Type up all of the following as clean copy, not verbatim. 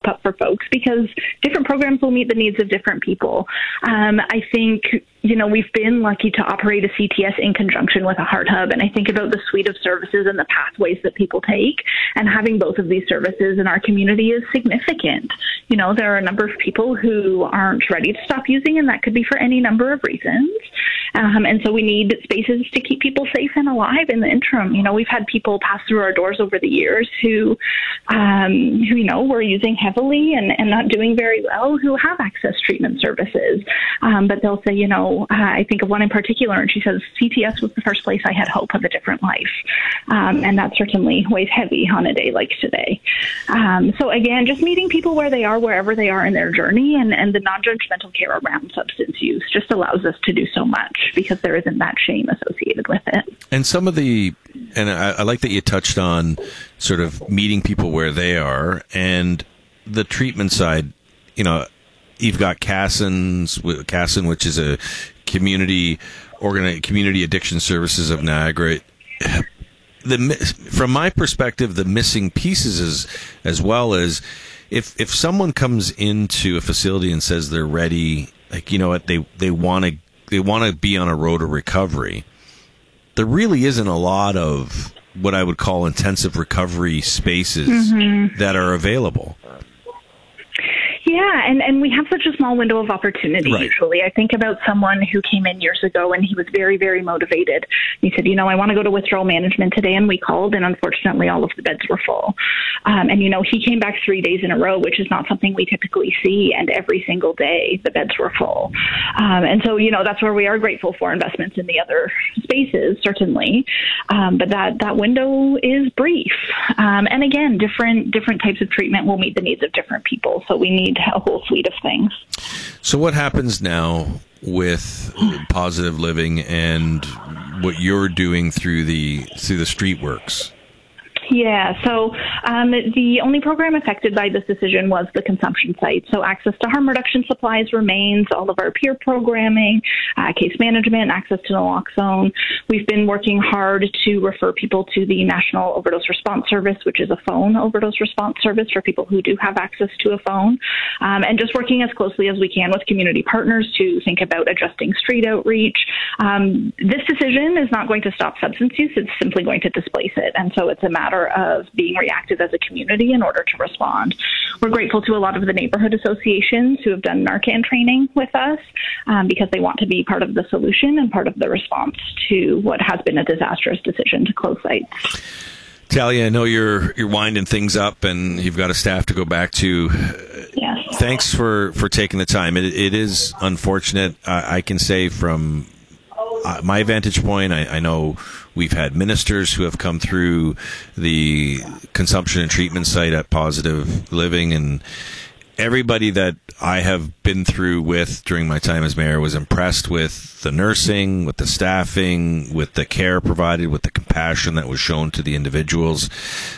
up for folks because different programs will meet the needs of different people. I think, we've been lucky to operate a CTS in conjunction with a Heart Hub, and I think about the suite of services and the pathways that people take, and having both of these services in our community is significant. There are a number of people who aren't ready to stop using, and that could be for any number of reasons. And so we need spaces to keep people safe and alive in the interim. We've had people pass through our doors over the years who were using heavily and not doing very well, who have access treatment services. But they'll say, I think of one in particular, and she says, CTS was the first place I had hope of a different life. And that certainly weighs heavy on a day like today. So again, just meeting people where they are, wherever they are in their journey, and the non-judgmental care around substance use just allows us to do so much because there isn't that shame associated with it. And I like that you touched on sort of meeting people where they are, and the treatment side. You've got Cassin, which is a community addiction services of Niagara. From my perspective, the missing pieces is as well as if someone comes into a facility and says they're ready, they want to be on a road to recovery. There really isn't a lot of what I would call intensive recovery spaces that are available. Yeah, and we have such a small window of opportunity usually. I think about someone who came in years ago and he was very, very motivated. He said, I want to go to withdrawal management today, and we called, and unfortunately all of the beds were full. And he came back 3 days in a row, which is not something we typically see, and every single day the beds were full. And so, that's where we are grateful for investments in the other spaces, certainly. But that window is brief. And again, different types of treatment will meet the needs of different people. So we need a whole suite of things. So what happens now with Positive Living and what you're doing through the StreetWorks? Yeah, so the only program affected by this decision was the consumption site. So access to harm reduction supplies remains, all of our peer programming, case management, access to naloxone. We've been working hard to refer people to the National Overdose Response Service, which is a phone overdose response service for people who do have access to a phone, and just working as closely as we can with community partners to think about adjusting street outreach. This decision is not going to stop substance use. It's simply going to displace it. And so it's a matter of being reactive as a community in order to respond. We're grateful to a lot of the neighborhood associations who have done Narcan training with us because they want to be part of the solution and part of the response to what has been a disastrous decision to close sites. Talia, I know you're winding things up and you've got a staff to go back to. Yes. Thanks for taking the time. It is unfortunate. I can say from my vantage point, I know we've had ministers who have come through the consumption and treatment site at Positive Living, and everybody that I have been through with during my time as mayor was impressed with the nursing, with the staffing, with the care provided, with the compassion that was shown to the individuals.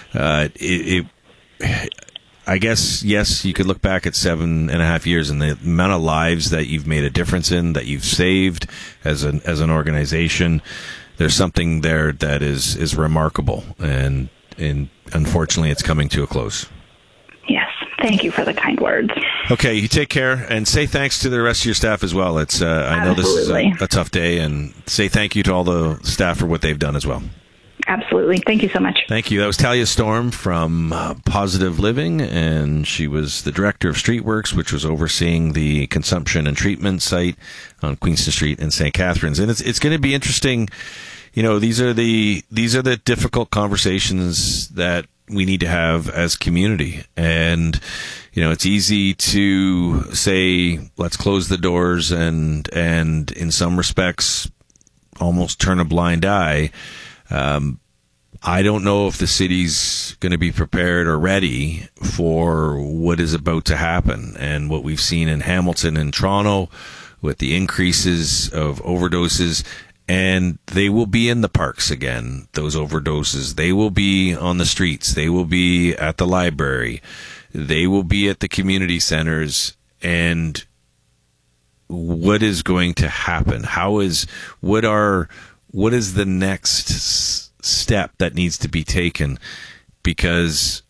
I guess, yes, you could look back at 7.5 years and the amount of lives that you've made a difference in, that you've saved as an organization. There's something there that is remarkable, and unfortunately it's coming to a close. Yes. Thank you for the kind words. Okay, you take care, and say thanks to the rest of your staff as well. It's I know this is a tough day, and say thank you to all the staff for what they've done as well. Absolutely. Thank you so much. Thank you. That was Talia Storm from Positive Living, and she was the director of StreetWorks, which was overseeing the consumption and treatment site on Queenston Street in St. Catharines. And it's going to be interesting. These are the difficult conversations that we need to have as community. And it's easy to say, let's close the doors and in some respects almost turn a blind eye. I don't know if the city's going to be prepared or ready for what is about to happen, and what we've seen in Hamilton and Toronto with the increases of overdoses. And they will be in the parks again, those overdoses. They will be on the streets. They will be at the library. They will be at the community centers. And what is going to happen? What is the next step that needs to be taken? Because